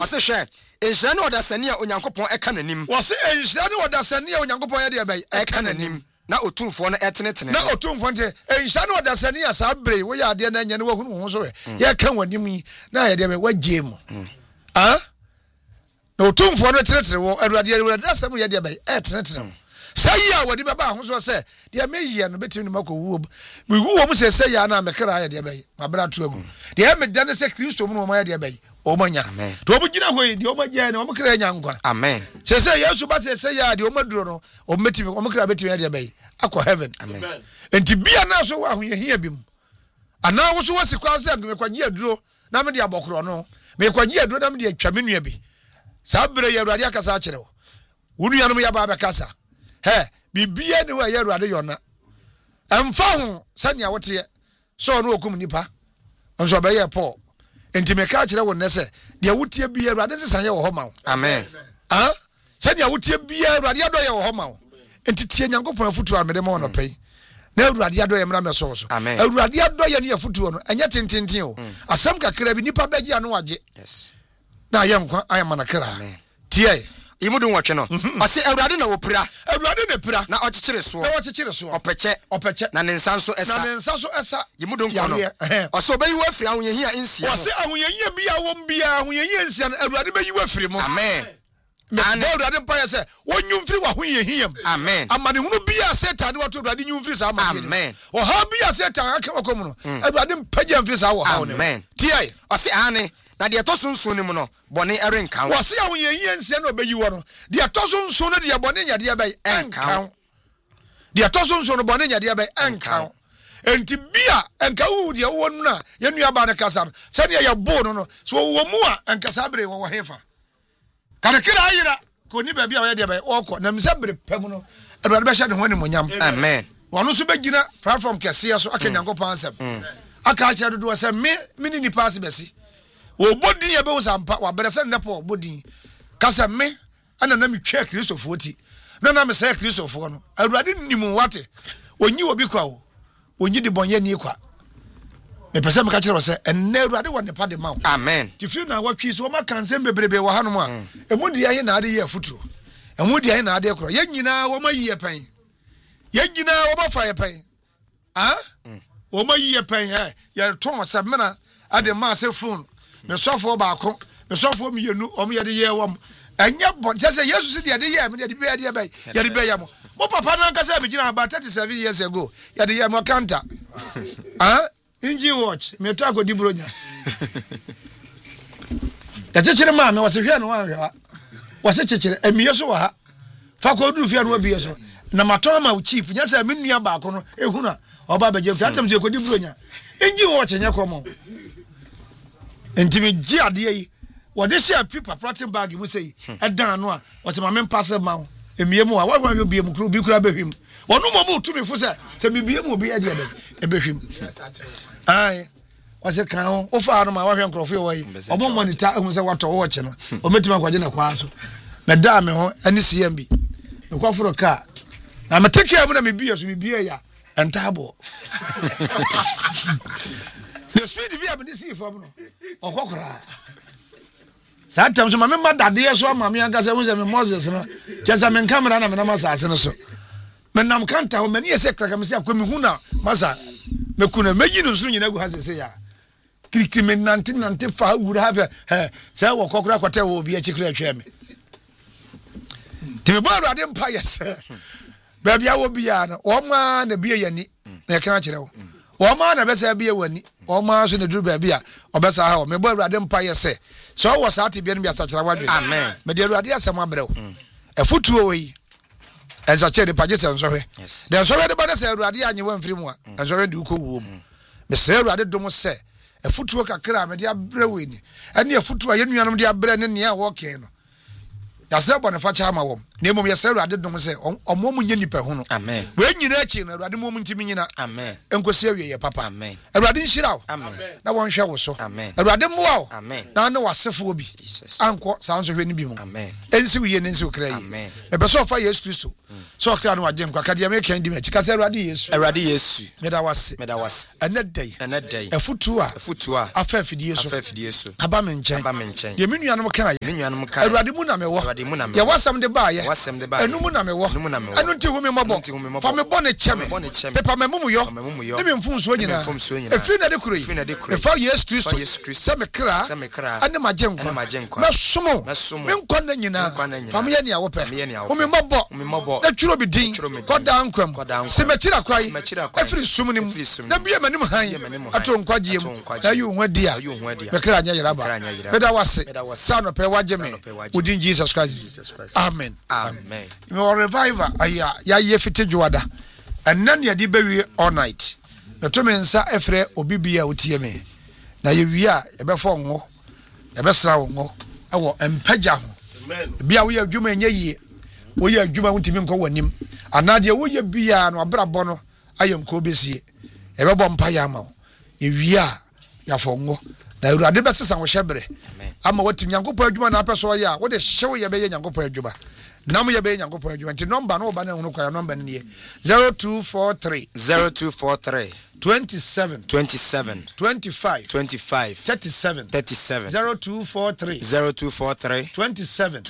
se hwe enhyira ne odasani a onyankopon eka nanim wo se enhyira ne odasani a onyankopon ye de bai eka nanim na otumfo no etenetene na otumfo nte enhyira ne odasani a sa bre wo ya de na nya ne wo hunu ho so ye ka wanim na ye de bai wagye mu na otumfo no tenetene wo awurade asem ye de bai etenetene say ya wadi baba ho so se de meyi no betimi ni makowu mi wu mu se say ya na mekra ya de bai mabra to agu de me dane se Kristo mu no ma ya de bai o manya to obu gina hoyi de o magya ne o mekra nya nkwa amen se Yesu ba se say ya de o maduro no o metimi o mekra betimi ya de bai akọ heaven amen enti bia na so wa ho ye hia bim ana wo so wasi kwa se me kwagye aduro na me de abokro no me kwagye aduro na me de atwa me nua bi sa bre ya awurade akasa a kire wo wunu ya no ya ba be kasa bibia ni wa ye ruade yona emfa ho sania wote so no okum nipa nso be ye Paul enti me ka kire wo nese de wotie bia ruade sesan ye wo ho ma wo amen sania wotie bia ruade ado ye wo ho ma wo enti tie nyankopon afutu amede ma wono pei na ruade ado ye mra me so ruade ado ye ne afutu no enye tintintin o asem kakra bi nipa beji anu wage yes na ye nkwa ayama kra amen tie imudu nwotwe no ose awurade na wopira awurade na pira na ochekere so opeche na ne nsanso esa imudu nkwa no ose obayi wa firi ahunyehi a nsia ose ahunyehi bia wom bia ahunyehi nsia na awurade bayi wa firi mo amen na awurade mpa yese wonyu mfiri wa ahunyehi yam amen amane hunu bia setan de wato awurade nyu mfiri sa amane amen o ha bia setan aka wakom no awurade mpaje mfiri sa wo ha no amen tie ose ane na de to sunsun ni mu no bone erenka wo wose ahunyehi nsia na obayi wo no de to sunsun no de bone nya de bai enka de to sunsun no bone nya de bai enka enti bia enka wu de wo nu na ye nua ba ne kasa no se de ye bo no so wo mu a enka sabre wo hefa kana kira ayira ko ni ba bia wo de bai okọ na msabre pem no adwade be hye de ho ne monyam amen wono so begina platform kese so aka nyankopon asem aka akira dodo se me ni ni pass besi obodin ye be wo sampa wa bere se nepo obodin kasa me ana na metwa Kristofo ti na me se Kristofo no awurade nimu wate onyi obi kwa wo onyi de bonye ni kwa me pese me ka kire wo se enne awurade wo ne pa de ma wo amen ti fi na watwi so ma kan se bebrebe wo hanom a emudi aye na ade ye afutu emudi aye na ade kro ye nyina wo ma yiye pen ye nyina wo ma fa ye pen wo ma yiye pen ye ton se mena ade ma se phone me sofo baako me sofo mienu o me ye de ye wom enya bon tese Yesu se de ye me de be de be ye de be ye mo papa na nka se me gina about 37 years ago ye de ye mo kanta engine watch me to akodi bronya ya chechire ma me wase hwe no wa hwe wase chechire emiye so wa ha fa ko duru fia no abiye so na mato ma chief nya se me nua baako no ehuna oba beje fiatam je kodi bronya engine watch nya komo ntimi gi ade yi wode share paper plastic bag mu sei edan no a wote ma me pass ma wo emie mu a wa wa bie mu kru bi kru abehwim wono mo mu tumi fu se te me bie mu bi ade ade ebehwim ai wase kan o fa no ma wa hwe nkrofo yo yi obo monitor ehun se wato wo che no o metima kwaje na kwa so me da me ho ani CMB me kwa furo ka na me take am na me bie so me bie ya entabo the sweet bia me see fam no okokora satam so ma me madade so ma me anka se mo se me Moses no chesa me camera na me na masase no so me nam kanta ho me ne se kraka me se akwami hu na masa me kuna me yi no so nyina gu ha se ya kriki me nante fa wura ha se wo kokora kwata wo bi akikra hwe me ti me baro ade mpa yese ba bia wo bia na o ma na bia yani na ka kire wo o ma na be se bia wani o ma so na duru ba bia obesa ha me baro ade mpa yese so wo sa ate bia no bia sachira wadwe amen me de ade asem abrew efutuo we enza che de pagese nsohwe de nsohwe de ba na se ade anye wa mfiri mu a nsohwe de uko wo mu me se ade dom se efutuo kakra me de abrew ni ene efutuo ye nuanom de abre ne ne a wo ken no yasɛ bɔ ne fa cha ma wom na emom yɛsɛ Awurade dom sɛ ɔmo mu nye nipa hu no amen we nyina achi na Awurade mu ntimi nyina amen enkosi awie ye papa amen Awurade nhyira wo amen na wɔn hwɛ wo so amen Awurade mmoa wo amen na ne wasefo obi Jesus anko saa nso hwɛ ni bi mu amen ensi wiye ne nsi okra yi amen ebe so fa Yesu Kristo so okra no agye nkwa kadia me kan di me chika sɛ Awurade Yesu meda wase enedai efutu a afa fidie so aba me nkyɛn ye me nuanom kan ye Awurade mu na me wo ye wasam de ba ye enu mu na me wo enu nti hu me mɔbɔ fa me bɔ ne kyɛme pepa me mumu yo ne me mfum so nyina efiri na de kuro yi efa Yesu Kristo sɛ me kra ane magye nkwa mesomo me nkwa na nyina fa me ye ne awo pɛ hu me mɔbɔ na twiro bi din koda nkwam se me kyira kwai efiri sum ni mu na bia manim han ato nkwa gye mu na yi hu adi a me kra nya yeraba meda wase sa no pɛ wagye me within Jesus Christ amen me o revival aya ya ye fiti dwada enna ne ade bewie all night meto me nsa efre obi bia otie me na ye wi a ye befo ngo ye besra ngo ewo empagya ho bia wo ye adwuma nya yie wo ye adwuma wuntimi nko wanim anade wo ye bia no abrabɔ no ayemko besie ye bebo mpa ya ma ye wi a ya fo ngo na Awurade besesa wo hyebre ama watimi Nyankopɔ adwuma na apeso ya wo de hyew ye be ye Nyankopɔ adwuma nam ye be Nyankopɔ adwuma nti number no ba na hunu kwa number ne 0243 27 25 37 0243 27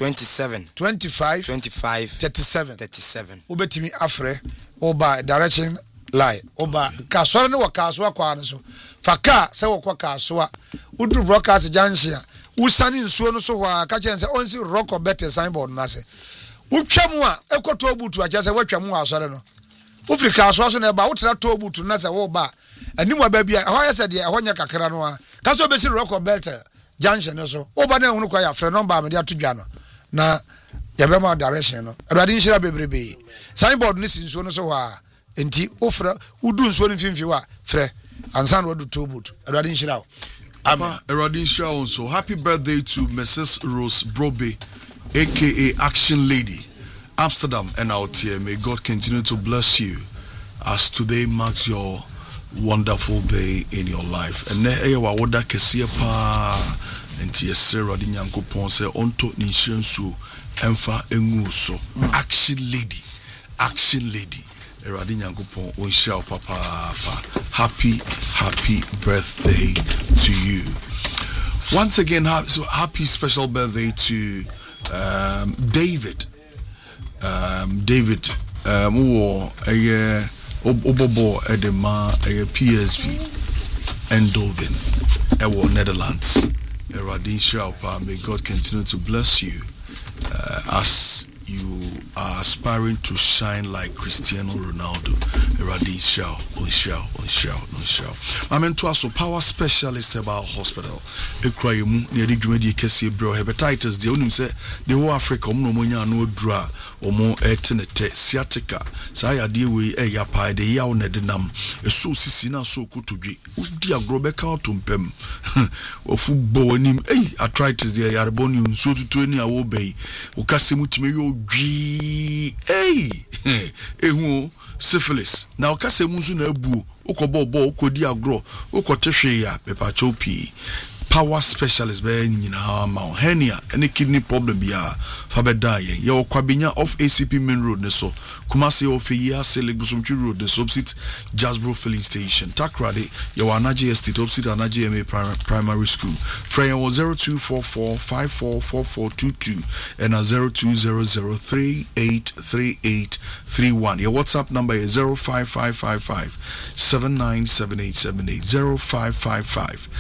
25 37 ubetimi afre oba direction lie oba kasoro ne wakaso kwa no so faka se wokwa kaso udru broadcast junction usani nsuo no so hwa ka chense onsi rock or better signboard na se utwam a ekoto obutu acha se watwam asore no ufrika so na ba wotra to obutu na se wo ba animu ba bia ho yesa de ho nya kakra no a ka so besi rock or better junction no so wo ba na hunu kwa ya frɛ number me de atodwa no na ya be ma direction no Awurade nhyira bebrebe signboard ni si nsuo no so hwa enti ofra udu nsuo no mfimfi wa frɛ ansan wo do to obutu Awurade nhyira Papa Eradin Shaw, so happy birthday to Mrs. Rose Brobe, aka Action Lady, Amsterdam and out here. May God continue to bless you as today marks your wonderful day in your life. And ewa woda kesie pa enti yesre Eradin Yankopon se onto ni hyirensu emfa engu so. Action Lady. Eradin Yankopon on show papa. Happy birthday to you. Once again, happy special birthday to David. David Obobo Edema PSV Eindhoven Netherlands. Eradin Shaupa, may God continue to bless you as you are aspiring to shine like Cristiano Ronaldo. Eradin Shao. My mentor, so power specialist about hospital. Ekrayemu near the Jumedi Kessie bro hepatitis. The only say the whole Africa no monya no dra or more etenete sciatica. Saya dear we a yapai the yaw nedinam. A so sisina so kutuji. Udia grobeka tumpem. Or football nim arthritis the yarbonium so to 20 obey. Ukasimutimio G syphilis. Now kase musu na ebu okobobo okodi agro okotehwe ya pepa chopi. Power specialist be nyina ma hernia any kidney problem bia fa beda ye ye okwabinya off ACP main road ne so Kumasi of Year Selegusumchi road the opposite Jasbro filling station Takrade ye Anaji estate opposite Anaji MA primary school Freya was 0244544422 and 0200383831. Your WhatsApp number is 05555 797878 05555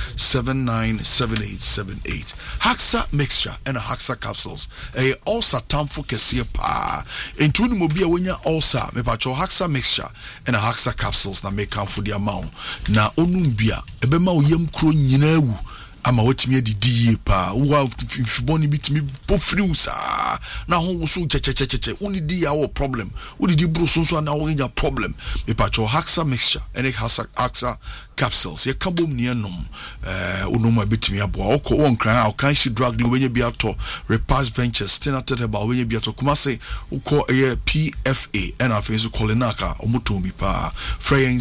797878. Haxa mixture and a Haxa capsules. A ulcer tamfo kesie pa. Into the mobile when ya ulcer me pacho Haxa mixture and a Haxa capsules na make for the amount. Na onumbia ebema oyem kro nyina ewu. Ama watimi adidi pa wa fiboni bitimi pofri usa na ho so chechecheche uni di ya problem uni di bro so na wo nya problem me pacho Haxa mixture and Haxa capsules ye kabom ne enom unoma betimi aboa okọ won kran a kan shi drug de wenye bi ato Repast Ventures Stenated Herbal wenye bi ato kumase ukọ PFA and afenso kolinaka omuto bi pa frey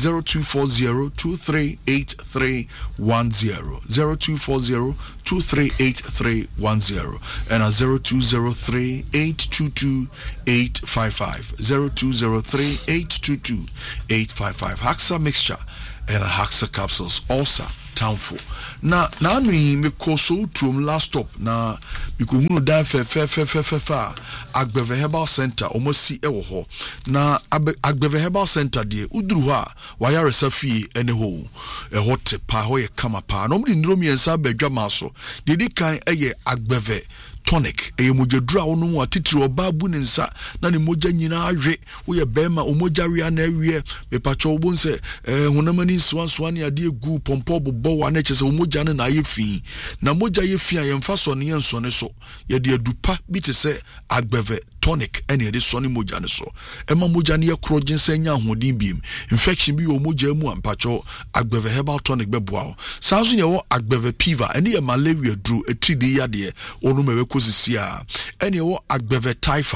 0240238310 0240238310 and 0203822855 0203822855 Haxa mixture and Haxa capsules also townful na me koso tuom last stop na because hunu dan fe Agbeve Herbal Center omosi ewo ho na Agbeve Herbal Center de uduru ho a waya resafie ene ho ho te pa ho ye kama pa no mdi ndromi ensa badwa maso de di kan eye Agbeve tonic mojedura onu atitiri oba bu ne nsa na ne moja nyina ahwe wo ye bema omoja ria na awie me pacho obo nse hunamani swan ya de gu pompo bobo wa na chese omoja ne na yefi na moja yefi a yemfa so ne yenso ne so ye de adupa bi te se Agbeve tonic ene de so ne moja ne so ema moja ne ye krogen senya hodin biem infection bi o moja mu ampacho Agbeve Herbal Tonic beboa sanso ne wo Agbeve Piva ene ye malaria dru etridi yade onu mewe kozisia ene wo Agbeve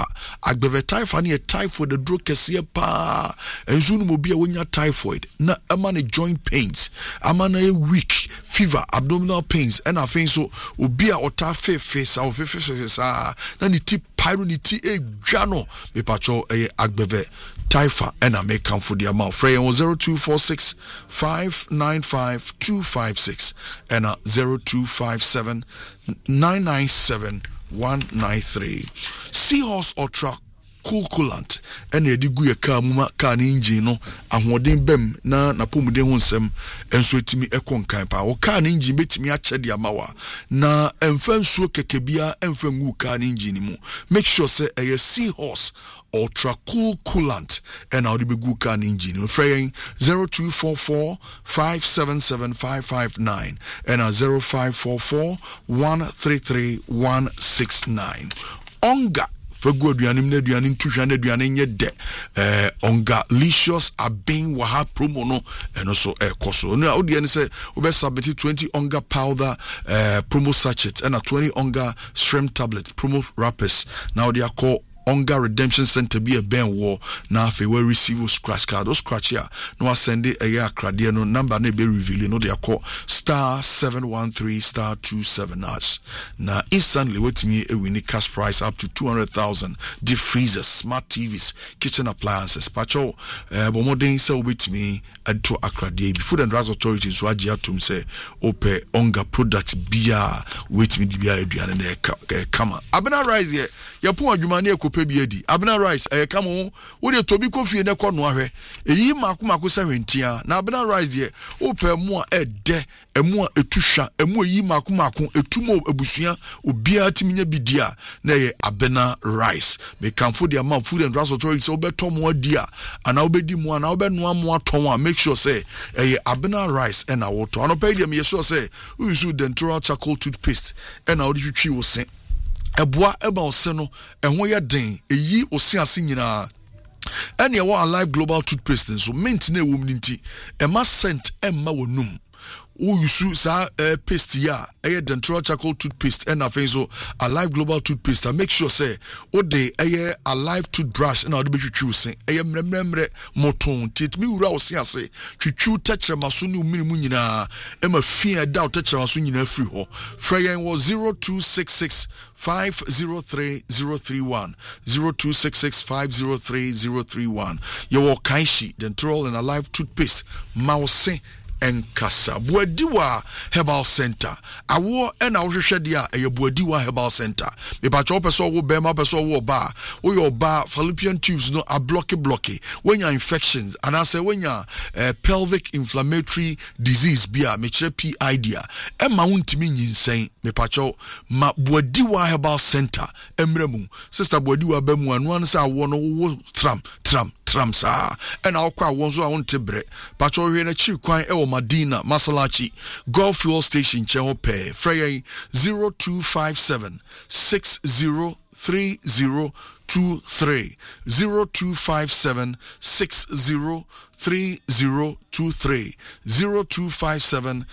Typha ne typhoid the dro kese pa enzu no mobi a wonya typhoid na ama ne joint pains ama na weak fever abdominal pains and afenso obi a ota fefe sa na ni ti pyro ni ti edwano me pacho Agbeve Typha and I make come for the amount frey 0246 595 256 and 0257 997 193 Seahorse Ultra Cool Coolant and the Diguya Kamuma can engine no and Hodin Bem na Pomuden Hunsem and Sweetimi Ekon Kampa or can engine bit me a chedia mawa na enfen so kekebia enfen wu can engine. Make sure say a Seahorse Ultra Cool Coolant and I'll be good can engine. Fraying 0244 577 559 and 0544 133 169. Onga Fego aduanim na aduanim tuhwa na aduane nye de Onga Licious Abin Waha promo no eno so ekoso no odi ene se obe submit 20 Onga powder promo sachet and 20 Onga shrimp tablet promo wrappers now they are called Onga Redemption Center be a ben war na afi we receive scratch card o scratch here no send a year crade no number na be reveal no they are call *713*27# na instantly with me a winning cash prize up to 200,000 deep freezers, smart TVs, kitchen appliances pacho bomodin say with me to akrade food and drugs authorities so agia tum say ope Onga product bia with me bia aduane na kama abena rise here yapo adwuma na ekope bi edi abena rice kama wo de tobi kofi ne kono ahwe eyi makomako sahwentia na abena rice ye ope mu a ede emu a etuhwa emu eyi makomako etumo ebusua obia timinya bidia na ye abena rice me kamfo de amount food and drugs authorities obeto mo adia ana obedi mu ana obenoa mo aton a make sure say abena rice and awoto anopa de me sure say we use dental charcoal toothpaste and na oditwi wo sen eboa eba ose no ehwo ye den eyi ose ase nyina ene ye wa Alive Global toothpaste so mint na ewom nti ema scent emma wonum o yusu sa paste ya dental charcoal toothpaste and afenso Alive Global toothpaste make sure say o de Alive toothbrush na o de betwitwu sen mremre moton titmi wura o se ase twitwu techremaso ne uminimu nyina ema fia da o techremaso nyina free ho frayen was 0266 503-031 0266-503-031 your kanshi dental and Alive toothpaste mouse Enkasa Buadiwa Herbal Center awo ena wohwehwe dia Buadiwa Herbal Center me ba cho person wo bema person wo ba wo your ba fallopian tubes no a blocky when your infections and I say when your pelvic inflammatory disease bia me kire PID a ma wontimi nyinsen me pa cho ma Buadiwa Herbal Center emremu sister Buadiwa ba mu anu an say awo no wo tramsa and our kwa wonzo a wonte bre pacho hwe na chi kwan e wo Madina Masalachi Gulf Fuel Station cheho pay frey 0257 60 603023 0257 603023 0257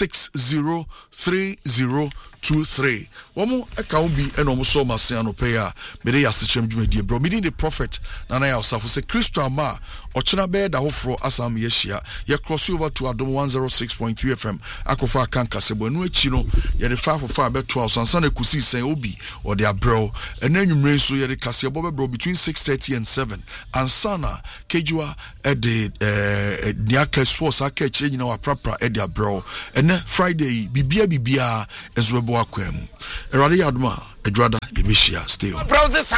603023 Wamo eka ubi eno muso masiano peya mede ya sichem dwumedie bro mede the prophet nana ya osafo se Kristo ama ochina be da hofro asam yeshia ye cross over to Adom 106.3 FM akofa kanka sebo enu echi no ye de 5 be 12 sansa na kusi sen obi or their bro enanwumre so ye de kase bo be bro between 6:30 and 7 and sana kejua e de niaka sports aka echi nyina wa prapra e their bro ene Friday bibia ezwebo akwam erade yadma edwada ebeshia stay on browse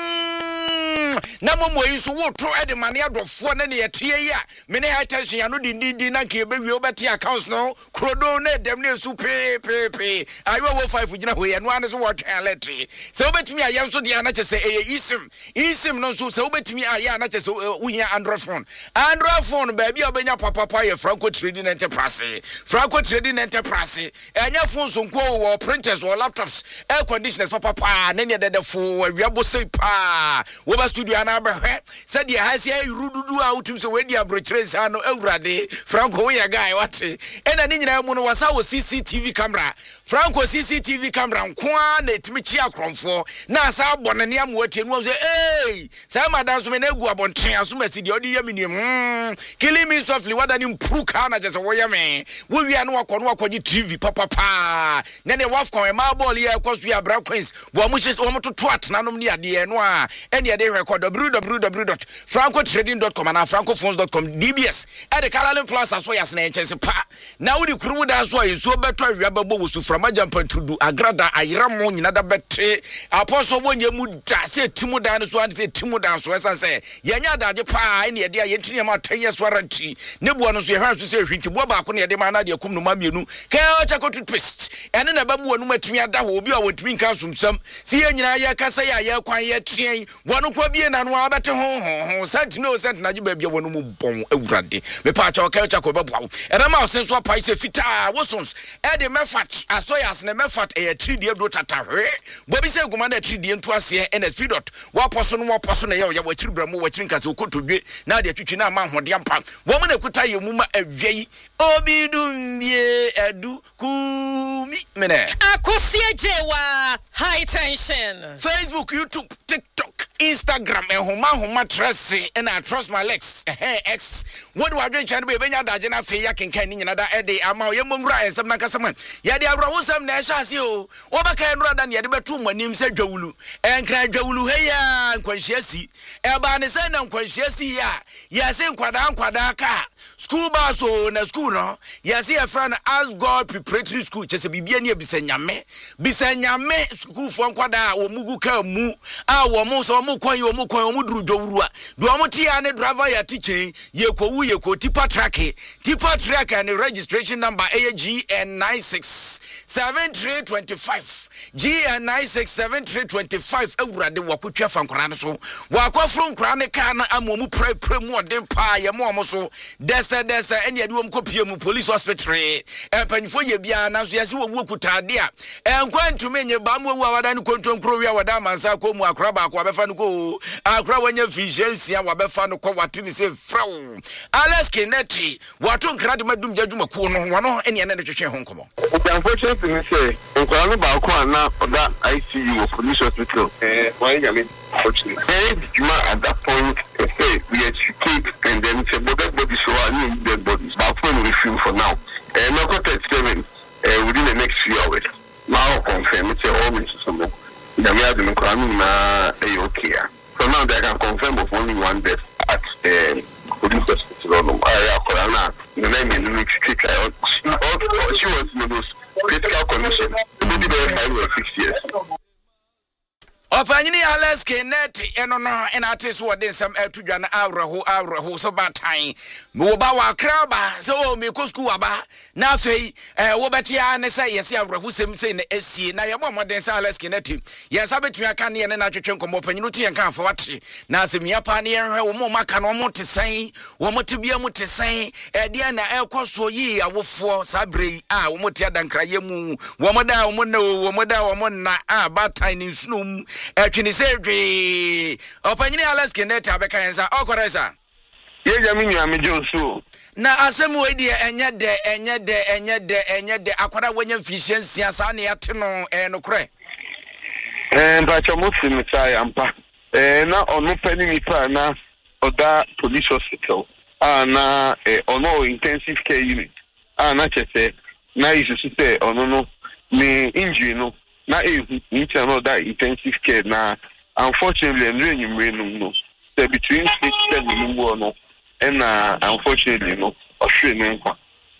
na momo yiso wo tro e de mane adofo na ne yetie ya me ne attention ya no dindindi na nke bewie obeti accounts no krodo na dem na su pe ayo wo 5 gina ho ye no ane so wo twan letri se obetimi aye so de na chese eye isim no so se obetimi aye na chese uhia Android phone ba bia obenya papa ye Franco Trading Enterprise enya phone so nko wo printers or laptops air conditioners papa na ne de fo awiabo sei pa wo ba studio na ba said the hasi rududu a utim so we dia brochres ano awurade Franco we guy what ena ni nyina mu no wasa wo CCTV camera Franco CCTV camera nkoa na etimi chi akromfo na asa abone ne am watie no say say madam so me na egu abonten aso masidi odi yam ni killing me softly what an improve na just wo yam wo wi anu akọ TV papa na ne waf kon e ma ball ye kwaso ya bra queens wo mo chese wo mo to atena nom ni ade no a ene ade record www.francotrading.com and francophones.com DBS e de Caroline Plaza so yas na enchese pa na wo di kuru da so yeso beto awiaba bo so from Jampantudu agrada ayiramo nyina da bete apostle wonye mu da se timu da no so an se timu da so esan se yenya daje pa ene ade ayentini ma tanye so aranti ne buo no so ye hwan so se hwinti buo ba ko ne ade ma na de kum no ma mienu ka chako toothpaste ene na ba mu wonu matumi ada ho obi a wontumi nka sumsam si ye nyina ye kasa ya kwan ye tren wonu kwa bie na no abete ho sent na ji ba bia wonu mu bon awurade me pa cha ka chako ba bua ene ma sen so pa se fita wosons e de mefat asoyas ne mefat e 3D do tatahwe bobi se guma na 3D nto ase NSP dot wa poso no na ye ya wachiri bramu wachiri nkase okotodwe na de twitwi na ma hode ampa wo mo na kuta ye mu ma awei obidumbie edu kumi mene akosie jewa high tension Facebook, YouTube, TikTok, Instagram homa trust and I trust my legs X what do I drink and be benya daje na fe ya kenkan ni nyina da ede ama ye momra ensem na kasam ya de awrawosam na ehya ase o obaka enura da ne ye de betu manim se dwawulu enkra dwawulu heya nkwanhia si eba ne se na nkwanhia si ya se nkwada ka school bus na school no yes your friend as God preparatory school chese bibia ne bisanyame school fo nkwada wo mugu ka mu a wo mu so mu kwan wo mu duru dwuru a do mo tia ne driver ya teaching ye ko tipa track and registration number AGN96 7325 GN967325 awurade wakotwa fa nkora ne so wakofro nkora ne ka na amomu pre mu odem pa ye mo so desa ene ade wom kopie mu police hospital empanifo ye bia na so yase wo kutade a enkwantume nye ba mu awada ne kontonkro wi awada mansa ko mu akora ba ko abefa no ko akora wanya efficiency a wabefa no ko watini se fraw Alex Kennedy wato nkra de madum jadwuma ko no wono ene ne twetwe ho nkomo unfortunately say nkwano ba ko ana oda ICU police hospital why you mean fortunately at that point say we educate and then say body so I need dead bodies but phone refill for now no contact 7 within the next few hours now confirm it's all means some the me adu nkwano na okay so now they can confirm of only one death at police hospital no corona the name is Rick she was in those critical condition maybe they 5 or 6 years. Opanyini Alex Kennedy eno no enate so wode nsam atudwa na awraho so batan me oba wa kraba so o me ko school aba na afei wo betia ne say yesi awraho sem sei na esie na ye bo moden say Alex Kennedy yes abetu aka ne na twetwe nkomo opanyini tu yenka afa wate na asemia pa ne hwe wo mo maka no mo tesen wo mo tebia mo tesen dia na ekoso yi awofo sabrei wo mo tia dankra ye mu wo mo da wo mo na wo mo da wo mo na batan ni sunum etwini se dwe opanyini Alex Kenneth abeka yensa okoresa ye jami nyu amejo so na asem we die enye de akwara wanya efficiency asa na yate no nokre ba chamusi mitsai ampa na onu pani nipa na oda police hospital na ono intensive care unit na chese na isu se ono no me injury no na into another intensive care na unfortunately no between 6-7 no and unfortunately no Australian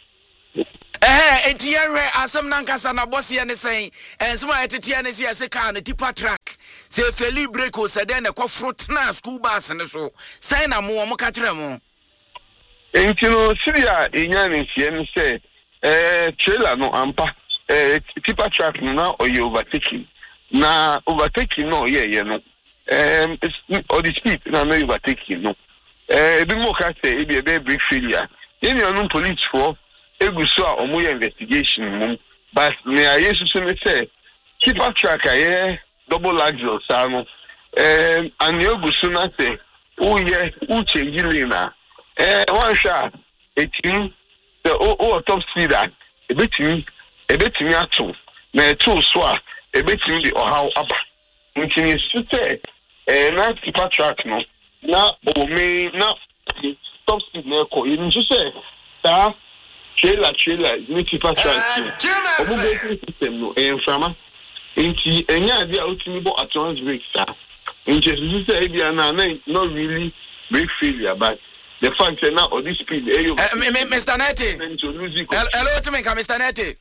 enti yare asem nankasa na boss ye ne sen ensema etetia ne se car ne tipa track se feli break o se den ne kofrot na school bus ne so sen na mo ka kire mo enti no siria enya ne sie ne se trailer no ampa tipa track no or you overtaking na overtaking no yeah no or the speed na no overtaking no ebi mo ka say e be break failure any on police for eguso a omo investigation mum but me ayesu so me say tipa track aye double axle sa no and eguso na say o change lane na one shot etim the top speed that ebetimi ato na eto so a ebetimi di ohaw aba ntini sute na tipa track no na o me na top speed na ko yin so say ta trailer ni tipa track obu braking system no enframa nti enya dia otimi bo autonomous brake sa nti so say bia na not really brake failure but the fact that now on this speed Mr. Nete hello to me Mr. Nete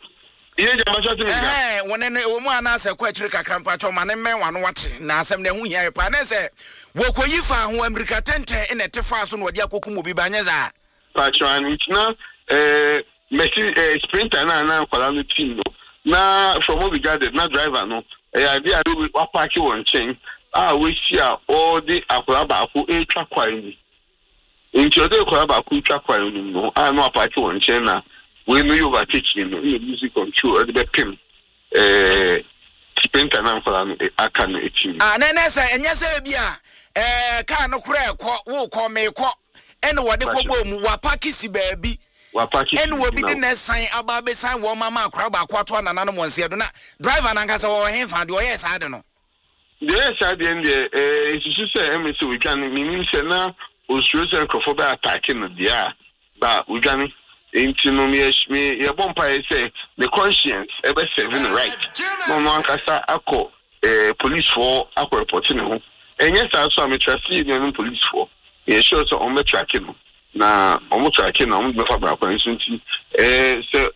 wonene omu anase kwatiri kakrampa cho mane menwano wate na asem ne hu hia pa na se wokoyi fa ho America tente ene tefa so no wadi akokumu bi banyeza patron which na Messi sprinter na kwala no team no na from what we gathered na driver no idea do wa park won chain we see all the akwala ba ko twa kwai nti ode kwa ba ku twa kwa no no apart won chen na we no you overtaking no music control the pim sprinter na kwa no aka no echi nene se enye se bia car no kura wo ko me ko ene wode ko bom wa park si baabi wa park ene wo bi de na san aba be san wo mama akura ba kwa to anana no monse do na driver na nkasa wo henfa de o yes ade no yes ade ende isusu se emese we kan mimi se na Australian crofo attacking the dia ba ujani into no me your bompa say the conscience ever serving right no no ankasa akọ police for akọ reporting ho enye sa so am trust union police for e sure so on me tracking na on tracking na on be fa ba kwa nti se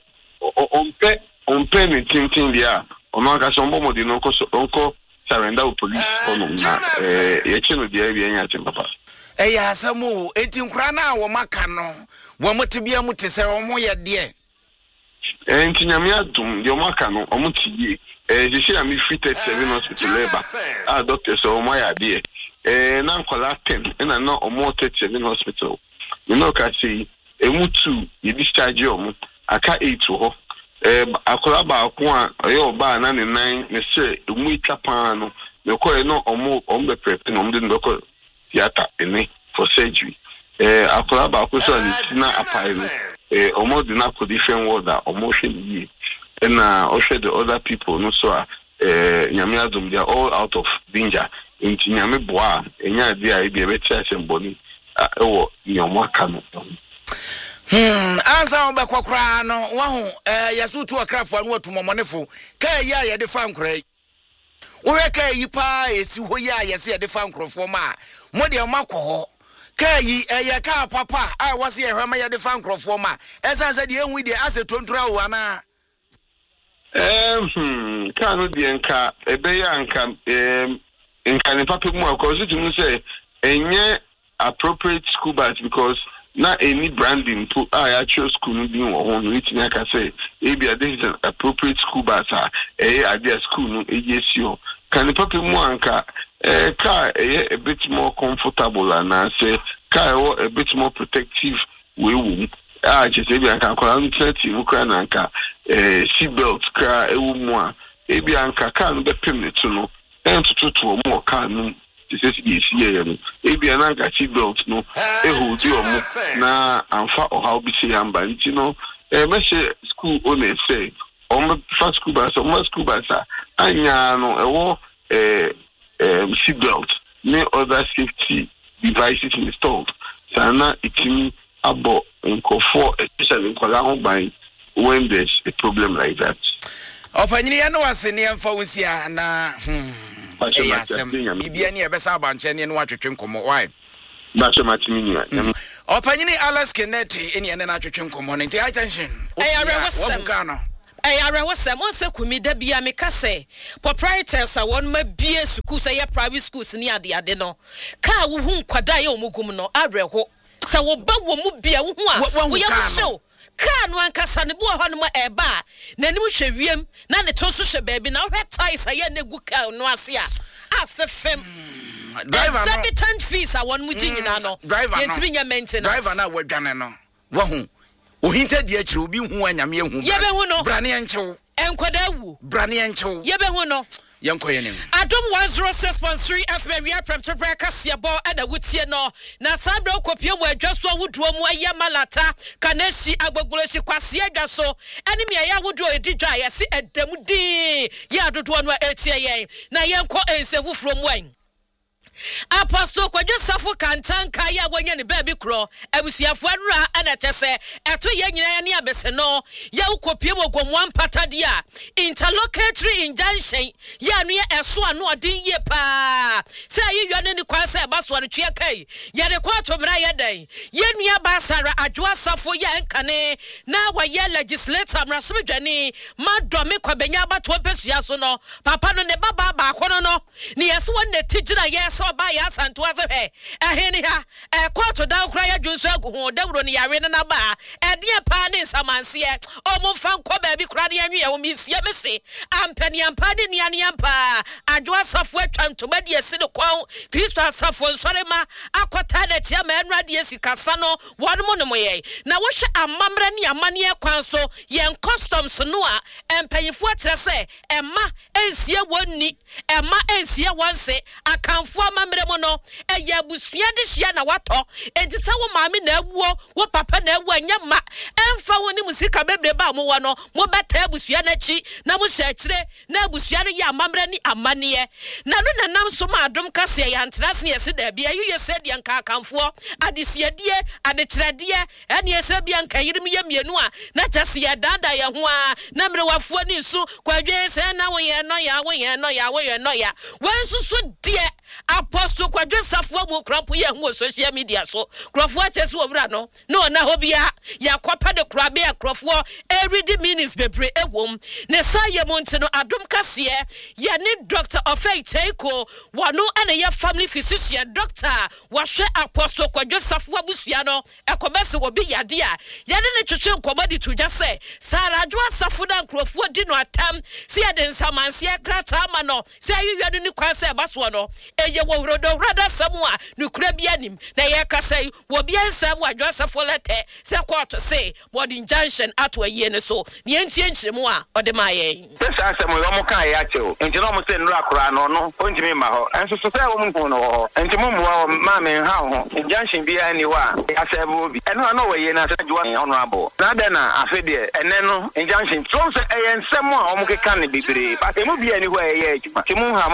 on pe ni tintin dia on ankasa on bomo di no ko surrender police ono na ye cheno dia bi enya papa eya samu enti nkura na wo maka no wo motebia mutese wo mo ye de enti nyame adum de wo maka no o mutiyie jisi am fit 7 hospital labor doctor so mo ya de na nkola 10 na no o mo 7 hospital you know ka say emutu ye discharge o mo aka 8 ho akola ba ko a ye oba na ne 9 ne se emu itapa no me ko no o mo be prep no mo de ndoko theater ene for surgery akola ba ko so ni na apailo omo de na ko different word that omo hwe and the other people no so nyame adum they are all out of danger nti nyame boa enya dia e bi e betia semboni ewo nyomo aka no ansa on be kwakra no wa hu yasutu akrafo anu atumomonefo kai ya ye de fa nkrai wo ka yi pa esi ho ya ye se de fa nkrofo ma mo de makọ kai ye ka papa ai wase ye hwema ye de fa nkrofo ma esanse de enwi de ase tontura wo ana ka no de nka ebe ya nka nka ne papa mu akoso tumi say enye appropriate school bus because na any branding to actual school no bin wo ho no itini aka say ebia this is an appropriate school bus idea school no ejesio can the papa mu anka car a bit more comfortable and say car a bit more protective we just ebia kan kola no 30 mu kra nanka seat belt car ewu mu a ebia anka car no be pem to no to more can this is here. Maybe an anchor belt no, hold you na and far or how be say and by school owners say, first school bus or more school bus, and no, seat belt, no other safety devices installed. Sana itimi abo for especially in Kuala by when there's a problem like that. Opanyini ya no aseni amfa wusia na Bibiani ebesa banche ne no atwetwe nkomo why Bacho matimi Opanyini Alex Kenneth eni ene na atwetwe nkomo nti attention Ayarewosem onse kumida bia mekase proprietors a won ma bie school say ya private schools ni ade no ka wo hu nkwada ye omugum no areho se wo ba wo mu bia wo hu a wo ya show ka no ankasa ne bo ho no ma eba na nim hwe wiem na ne to so hwe baabi na wo ties aye na gu ka no ase a asefem driver no exorbitant fees a won mu ginyina no yentimi nya maintenance driver na wadwane no wo hu ohinta di akire obi hu anyame hu yebe hu no brane enchew enkwada wu brane enchew yebe hu no yenkoye nim Adom 106.3 FM we are from to break asia ball ada wutie no na sabra kopie mu adwaso wuduo mu ayamalata kaneshi agbogboleshi kwase adwaso enimi ya wuduo edidwa ya se edamudi ya dodo no etie yen na yenko ensefu from wan Apostle Kwadwo Safo Kantanka ya wanya ne baabi kro abusuafo anura ana kyese eto ye nyina ya ne abese no ya ukopie mogomwan patade a interlocutory injunction ya no ye eso ano odin ye pa se ayiywa ne kwa se baso no twe kai ya de kwa to mra ya dan ye nua basara adwo Safo ya nkane na wa ye legislator mraso dwane ma dome kwabenya abato pesua so no papa no ne baba ba akono no ne yeso won ne tigina yes ba ya santo aze he eheni ha court down kra ya dwonso agu ho dawro ne yare na ba ede pa ne nsamanse omfa nkọ ba bi kra ne anwe o misie mese ampani ampani nuane ampa adwo Safo atwanto de esi de kwon Kristo Asafo nsore ma akota na tia ma enra de esi kasa no wonmo ne moye na wo hwe amamra ne amane kwan so yen customs no a empanyifo akire se emma ensie wonni emma ensie wonse akanfo amamre mo no eya busua de hia na wato enti se wo maame na awuo wo papa na awu anyama emfa woni musika bebre ba mo no mo beta busua na chi na mo hye akire na busua no ya amamre ni amane na no nanam so ma adom kase ya ntrase ne yesi da bia yu yesi de anka akanfo adesiadie adekirade ene yesi bia anka yirim ye mienu a na kyase ya dada ya ho a na mre wafo ni su kwadwe se na wo ye no ya wo ye no ya wo ye no ya wensusu die Apostle Kwadwo Safo mu krampo ye hu social media so krofo achese obra no no na hobia ya kwapa de krabe akrofo every minutes bebre ewom ne saye monte no adom kase ye ne doctor Ofei Teiko wano ene ye family physician doctor wahwe Apostle Kwadwo Safo abusua no ekobese obi yade a ye ne twetwe nkomadi tuja se Sara Adwo Safo da krofo di no atam se ye de nsamanse krata ama no se ayuwa ni kwanse baso no eye wo rodo rada samua nukura bia nim na ye kasai wo bia nsa wo Adwo Safo lete se court say body injunction ato aye ne so ne entie nkyiremu a ode ma ye pesa asemo yo mo kan ya chew enti no mo se nru akora no no ontimi ma ho enso so se wo mo hu no ho enti mo mo wa ma me ha ho injunction bia ni wa asebo bi eno no we ye na se Adwo honorable na de na afede ene no injunction from se eye nsemo a mo keka ne bibire ba se mo bia ni ho eye adwuma ti mo ha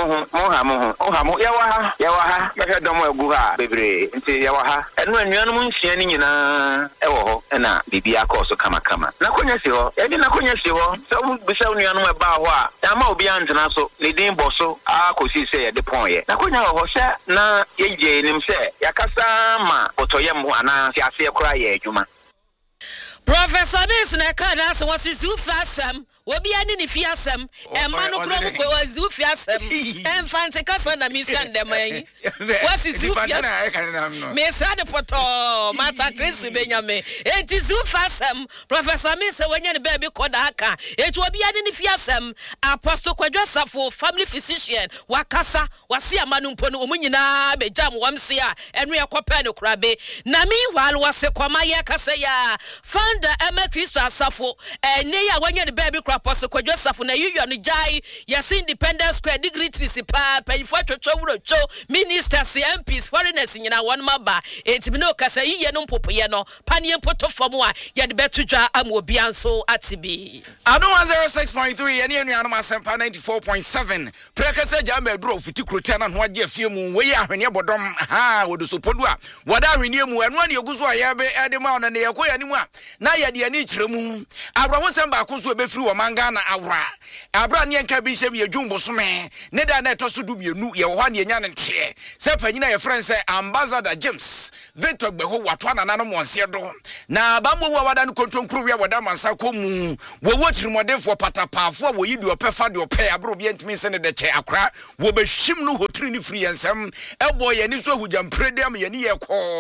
mo ya wa ha be do mo egu ha bibire enti ya wa ha eno anuanum nsia ni nyina e wo ho na bibia akoso kama na konya si ho e di na konya si ho se wo bisa anuanum e ba ho a ya ma obi antena so ne din boso akosi se ye de pon ye na konya ho se na ye je nim se yakasa ma otoyem ana si ase kora ye adwuma Professor Bisne kana so wasisu fasam obi ani ni fiasem emma no kro ko wazu fiasem enfante kasa na mission dem an wasisu fiasem me sade poto mata Chris Benyame enti zu fasem Professor Mise wanya ne baby koda aka enti obi ani ni fiasem Apostle Kwadwo Safo family physician wakasa wasi amanu mpo no omunyina bejam wamse a enu ekopa ne kurabe na mi wal wase kwama ye kasa ya founder Emma Kristo Asafo ne ya wanya ne baby Apostle Joseph na yiyo no jai yes Independence Square dignitaries pa payifo twetwo cho ministers MPs foreigners nyina won maba entimi no kasa yiye no mpopoye no pane mpoto fomu a ye de betudwa amobi anso atibi Ado 106.3 ene anuanom asempa 94.7 prekasa jama duro fiti krota na ho age afie mu we ahwene bodom ha wodo podu a wada ahwene mu enu ane eguzo ayabe ede ma ona ne yakoya ni mu a na yade ani kiremu abra wosem ba ko so ebefiri wo manga na awra abra ne nka bi hyem yedwumbo some ne da na etoso du mienu ye wo ne nya ne ntre se panyina ye friend se Ambassador James Victor Gbeho wato na nanom wonse do na bambo wa wada no kontronkru wi wada mansa komu wo wotirimodefo patapafo wo yidi opefa de ope abro bi ntimi se ne de che akra wo behwim no hotiri ni free ensem ebo ye ni so hujampredem ye ni ye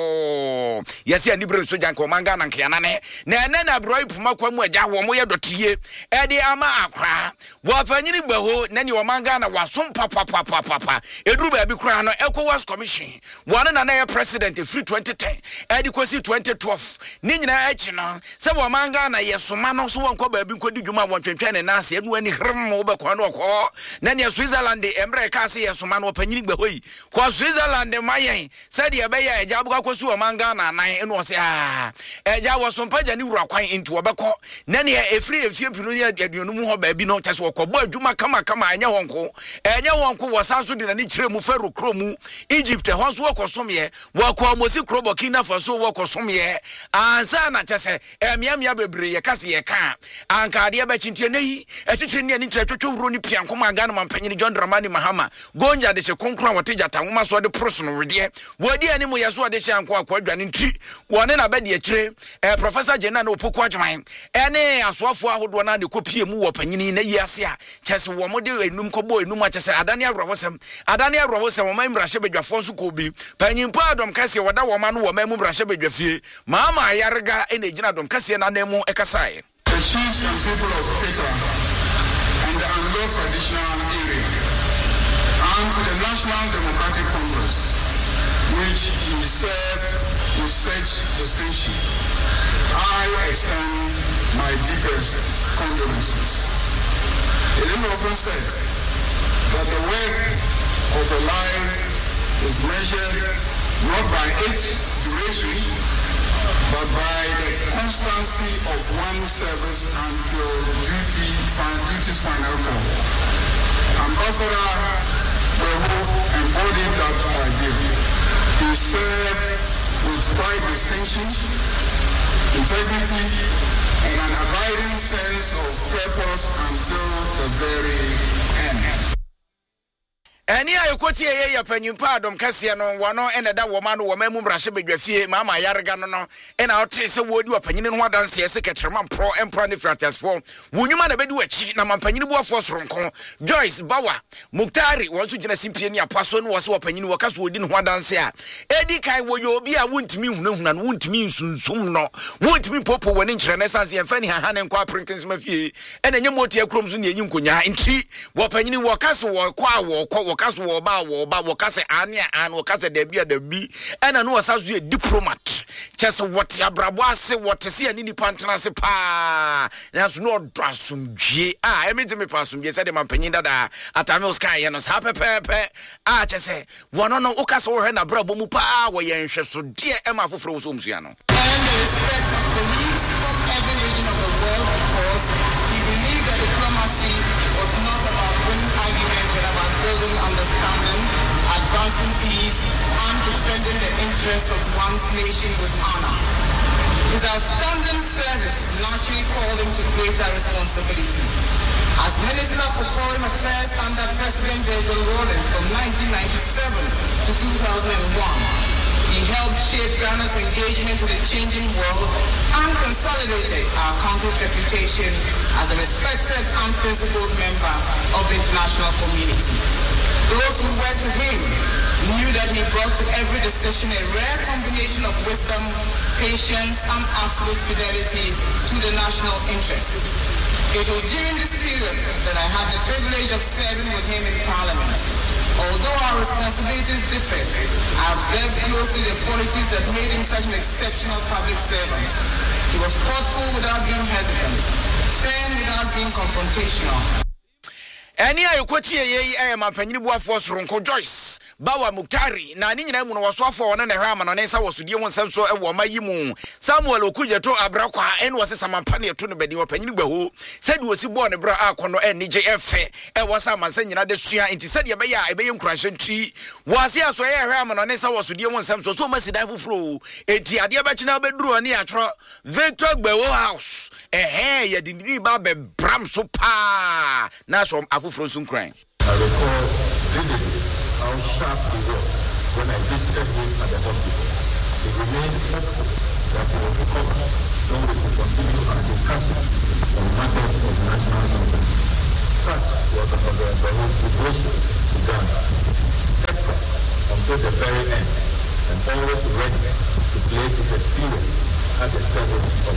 ko yesi ani bre so janko manga na nkiana ne na abro ipuma kwa mu agya wo mo ye dotie ede ama akra wo panyini Gbeho na ni wo manga na wasom papa eduru ba bi kra no ECOWAS commission one na ye president free 2010 edi kosi 2012 ni nyina echi no se wo manga na yesoma no so wonko ba bi nkodi dwuma wontwentwe ne nase enu ani hrem wo be kwa no ko na ne Switzerland emre ka se yesoma no panyini Gbeho yi ko Switzerland mayen se de be ya eja buka kosi wo manga na nan enu o se eja wo so mpaja ni wura kwan into wo be ko na ne efie pinu ni aduonu mu ho ba bi no chese wo ko bo adwuma kama anya wonko wo sanso de na ni kire mu feru kromu Egypt ho so wo kosomye wo ko amosi krobo kina faso wo kosomye ansa na chese emiamia bebre ye kase ye ka anka de ba chintie nei etitire ni ani twetwo wuro ni pianko ma ga na mampanyini John Dramani Mahama gonja de che konkran woteja ta nwoma so de prosono wede wodi ani mu yeso de che anko akwadwane nti wone na ba de akire Professor Jenna na opoku adwan ene asoafo ahodo na de kopie mu wo panyini na yiase a chese wo mo de enum kobo enum a chese adane agrowosem wo ma imrahye bedwafo so ko bi panyimpo adom kase woda wo ma no wo ma mu brahye bedwafie mama ayarga ene gina adom kase na nemu ekasae the chiefs and people of Eta and the Anglo traditional area and to the National Democratic Congress which he served with such distinction I extend my deepest condolences. It is often said that the work of a life is measured not by its duration, but by the constancy of one's service until duty's final call. Ambassador Gbeho embodied that ideal. He served with quite distinction, integrity, and an abiding sense of purpose until the very end. Eni ayekoti ye panyimpa adom kase no wano eneda wo ma no wo ma mu brahye bedwafie mama yarega no ena otre se wodi wapanyini no adanse ye seketrema pro empra ne fratasfo wonyuma na bedi wachi na mampanyini buafo soronko Joyce Bawa Muktari wonso gina simpie ni apaso no wose wapanyini wakaso wodi no adanse a edi kai wo yo obi a wontimi hunahuna no wontimi nsunsum no wontimi popo woni nkyere na sanse ye mfa ni haha ne nkwa prinkins mafie ena nyemoti akrom so ne yin konya ntri wapanyini wakaso wo kwa wo kaso wo ba wo kase ania an wo kase dabi ena no wasazo ye diplomat chese what abrabo ase what se ani ni pantena se pa na so no drasumdie emete me pasumdie se de mampanyin dada atame oskai ye no sa pepepe chese wono no ukase wo he na brabo mu pa wo ye nhweso de ema foforo wo so msua no advancing peace and defending the interests of one's nation with honor. His outstanding service naturally called him to greater responsibility. As Minister for Foreign Affairs under President J.J. Rawlings from 1997 to 2001, he helped shape Ghana's engagement with a changing world and consolidated our country's reputation as a respected and principled member of the international community. Those who worked with him knew that he brought to every decision a rare combination of wisdom, patience, and absolute fidelity to the national interest. It was during this period that I had the privilege of serving with him in Parliament. Although our responsibilities differed, I observed closely the qualities that made him such an exceptional public servant. He was thoughtful without being hesitant, firm without being confrontational. Any I quote ye, I am a pennyboa for Ronco Joyce, Bawa Muktari, Nina was for one and a ram and Nessa was to deal one some so a woman. Samuel Okuja to Abraqa and was a Samampania to the bed of Pennybo, said was he born a bra aquano and NJF, and was some saying at the Sia into Sadia Bay, a bayum crashing tree. Was here so a ram and Nessa was to deal one some so much dive through. A Tiadia Bachina bedroom and Yatra, Victor Bewo House, a hair, you didn't babe Bram so pa. National Frozen crime. I recall vividly how sharp he was when I visited him at the hospital. He remained hopeful that he would recover so we could continue our discussion on matters of national interest. Such was the devotion to Ghana, steadfast until the very end, and always ready to place his experience at the service of